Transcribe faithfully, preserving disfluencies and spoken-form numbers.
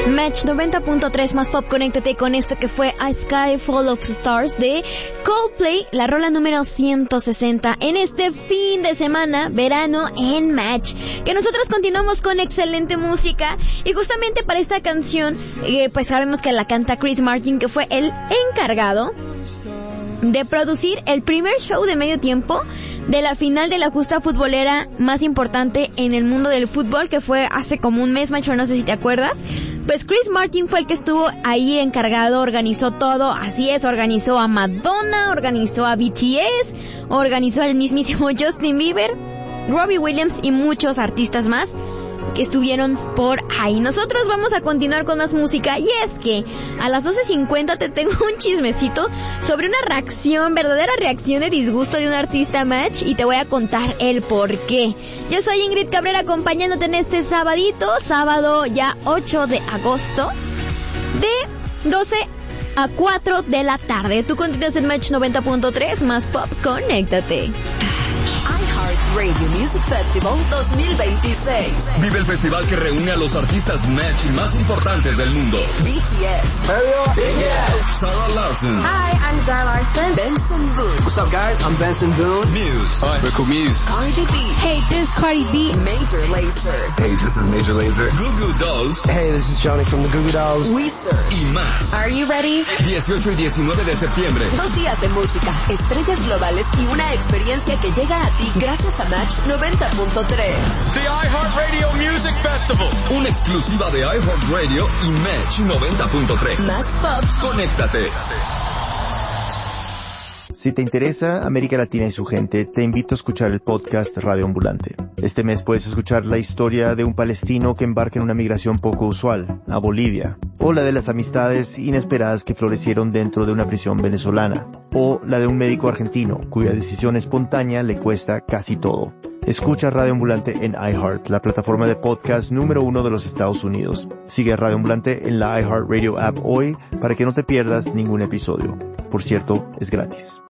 Match noventa punto tres más pop, conéctate con esto que fue A Sky Full of Stars de Coldplay, la rola número ciento sesenta en este fin de semana, verano en Match, que nosotros continuamos con excelente música y justamente para esta canción, eh, pues sabemos que la canta Chris Martin, que fue el encargado de producir el primer show de medio tiempo de la final de la justa futbolera más importante en el mundo del fútbol, que fue hace como un mes, macho, no sé si te acuerdas. Pues Chris Martin fue el que estuvo ahí encargado, organizó todo, así es, organizó a Madonna, organizó a B T S, organizó al mismísimo Justin Bieber, Robbie Williams y muchos artistas más que estuvieron por ahí. Nosotros vamos a continuar con más música y es que a las doce cincuenta te tengo un chismecito sobre una reacción, verdadera reacción de disgusto de un artista, Match, y te voy a contar el por qué. Yo soy Ingrid Cabrera acompañándote en este sabadito, sábado ya ocho de agosto, de doce a cuatro de la tarde. Tú continúas en Match noventa punto tres más pop, conéctate. Radio Music Festival dos mil veintiséis. Vive el festival que reúne a los artistas Match más importantes del mundo. B T S. B T S. Sarah Larson. Hi, I'm Zara Larson. Benson Boone. What's up, guys? I'm Benson Boone. Muse. Hi, we're cool Muse. Cardi B. Hey, this is Cardi B. Major Lazer. Hey, this is Major Lazer. Goo Goo Dolls. Hey, this is Johnny from the Goo Goo Dolls. Weezer. Y más. Are you ready? dieciocho y diecinueve de septiembre. Dos días de música, estrellas globales y una experiencia que llega a ti gracias a Match noventa punto tres. The iHeartRadio Music Festival. Una exclusiva de iHeartRadio y Match noventa punto tres. Más pop. Conéctate. Si te interesa América Latina y su gente, te invito a escuchar el podcast Radio Ambulante. Este mes puedes escuchar la historia de un palestino que embarca en una migración poco usual, a Bolivia, o la de las amistades inesperadas que florecieron dentro de una prisión venezolana, o la de un médico argentino cuya decisión espontánea le cuesta casi todo. Escucha Radio Ambulante en iHeart, la plataforma de podcast número uno de los Estados Unidos. Sigue a Radio Ambulante en la iHeartRadio app hoy para que no te pierdas ningún episodio. Por cierto, es gratis.